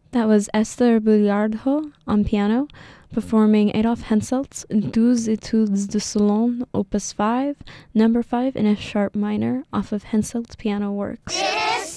That was Esther Billiardho on piano, performing Adolf Henselt's Douze Etudes de Salon, Opus 5, number 5 in F sharp minor, off of Henselt's piano works.